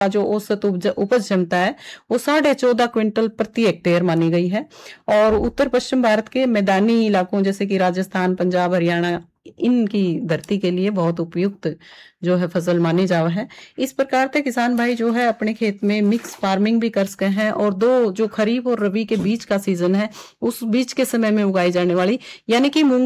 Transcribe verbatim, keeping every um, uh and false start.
का जो औसत उपज उपज क्षमता है वो साढ़े चौदह क्विंटल प्रति हेक्टेयर मानी गई है। और उत्तर पश्चिम भारत के मैदानी इलाकों जैसे कि राजस्थान, पंजाब, हरियाणा, इनकी धरती के लिए बहुत उपयुक्त जो है फसल मानी जावा है। इस प्रकार से किसान भाई जो है अपने खेत में मिक्स फार्मिंग भी कर सके हैं, और दो जो खरीफ और रबी के बीच का सीजन है उस बीच के समय में उगाई जाने वाली यानी कि मूंग